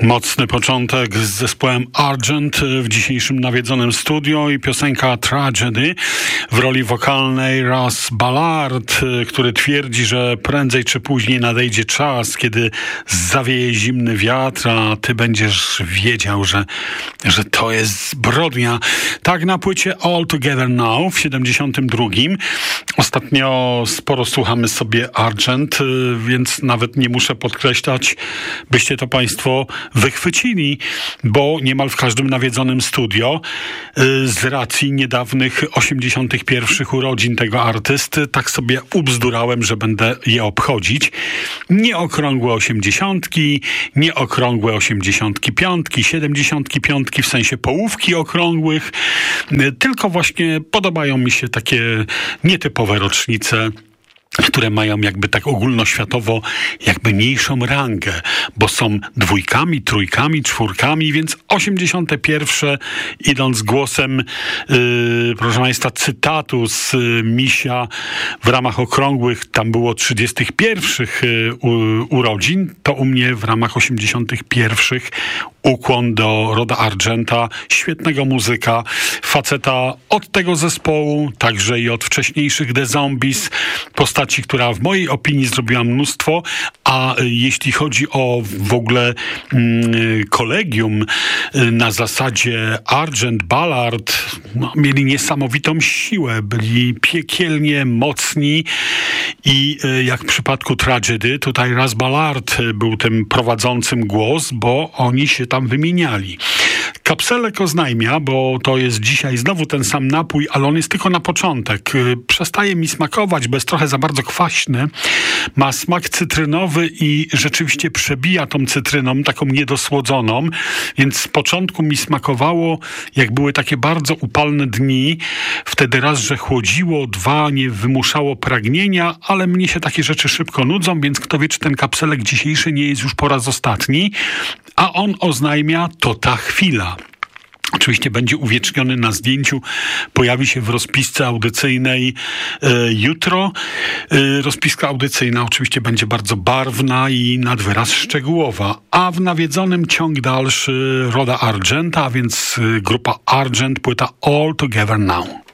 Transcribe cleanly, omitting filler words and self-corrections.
Mocny początek z zespołem Argent w dzisiejszym nawiedzonym studio i piosenka Tragedy w roli wokalnej Russ Ballard, który twierdzi, że prędzej czy później nadejdzie czas, kiedy zawieje zimny wiatr, a ty będziesz wiedział, że to jest zbrodnia. Tak na płycie All Together Now w 72. Ostatnio sporo słuchamy sobie Argent, więc nawet nie muszę podkreślać, byście to państwo wychwycili, bo niemal w każdym nawiedzonym studio z racji niedawnych 81. urodzin tego artysty tak sobie ubzdurałem, że będę je obchodzić. Nie okrągłe 80, nie okrągłe 85, 75 w sensie połówki okrągłych, tylko właśnie podobają mi się takie nietypowe rocznice, które mają jakby tak ogólnoświatowo jakby mniejszą rangę, bo są dwójkami, trójkami, czwórkami, więc 81. idąc głosem proszę państwa cytatu z Misia w ramach okrągłych, tam było 31. urodzin, to u mnie w ramach 81. ukłon do Roda Argenta, świetnego muzyka, faceta od tego zespołu, także i od wcześniejszych The Zombies, postaci, która w mojej opinii zrobiła mnóstwo, a jeśli chodzi o w ogóle kolegium na zasadzie Argent, Ballard, mieli niesamowitą siłę, byli piekielnie mocni i jak w przypadku Tragedy, tutaj Russ Ballard był tym prowadzącym głos, bo oni się tam wymieniali. Kapselek oznajmia, bo to jest dzisiaj znowu ten sam napój, ale on jest tylko na początek. Przestaje mi smakować, bo jest trochę za bardzo kwaśny. Ma smak cytrynowy i rzeczywiście przebija tą cytryną, taką niedosłodzoną, więc z początku mi smakowało, jak były takie bardzo upalne dni. Wtedy raz, że chłodziło, dwa, nie wymuszało pragnienia, ale mnie się takie rzeczy szybko nudzą, więc kto wie, czy ten kapselek dzisiejszy nie jest już po raz ostatni. A on oznajmia, to ta chwila. Oczywiście będzie uwieczniony na zdjęciu, pojawi się w rozpisce audycyjnej jutro. Rozpiska audycyjna oczywiście będzie bardzo barwna i nad wyraz szczegółowa, a w nawiedzonym ciąg dalszy Roda Argenta, a więc grupa Argent, płyta All Together Now.